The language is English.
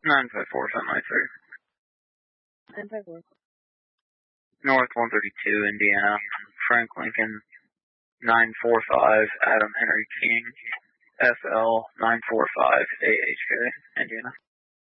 954-793. 954. North 132, Indiana. Frank Lincoln 945, Adam Henry King. SL 945, AHK, Indiana.